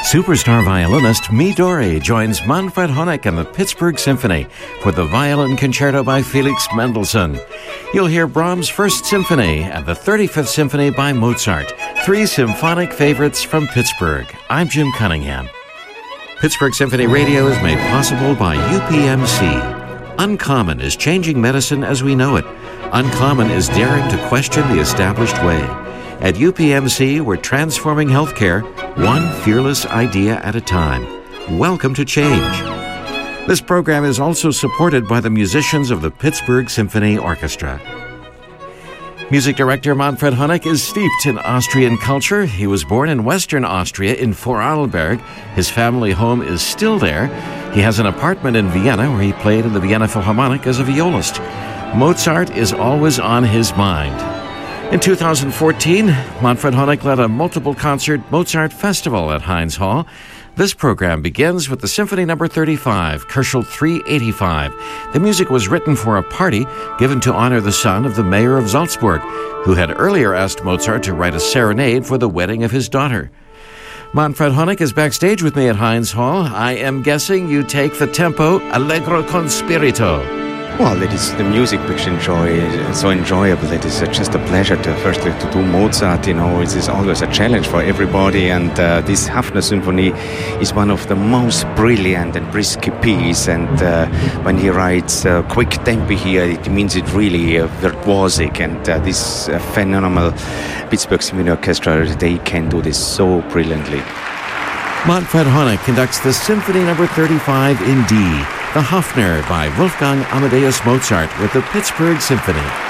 Superstar violinist Midori joins Manfred Honeck and the Pittsburgh Symphony for the Violin Concerto by Felix Mendelssohn. You'll hear Brahms' First Symphony and the 35th Symphony by Mozart, three symphonic favorites from Pittsburgh. I'm Jim Cunningham. Pittsburgh Symphony Radio is made possible by UPMC. Uncommon is changing medicine as we know it. Uncommon is daring to question the established way. At UPMC, we're transforming healthcare one fearless idea at a time. Welcome to change. This program is also supported by the musicians of the Pittsburgh Symphony Orchestra. Music director Manfred Honeck is steeped in Austrian culture. He was born in Western Austria in Vorarlberg. His family home is still there. He has an apartment in Vienna where he played in the Vienna Philharmonic as a violist. Mozart is always on his mind. In 2014, Manfred Honeck led a multiple-concert Mozart festival at Heinz Hall. This program begins with the Symphony No. 35, Köchel 385. The music was written for a party given to honor the son of the mayor of Salzburg, who had earlier asked Mozart to write a serenade for the wedding of his daughter. Manfred Honeck is backstage with me at Heinz Hall. I am guessing you take the tempo allegro con spirito. Well, it is the music which is so enjoyable. It is just a pleasure to do Mozart. It is always a challenge for everybody, and this Hafner Symphony is one of the most brilliant and brisk pieces. And when he writes quick tempi here, it means it really virtuosic. And this phenomenal Pittsburgh Symphony Orchestra, they can do this so brilliantly. Manfred Honeck conducts the Symphony No. 35 in D, the Hafner by Wolfgang Amadeus Mozart with the Pittsburgh Symphony.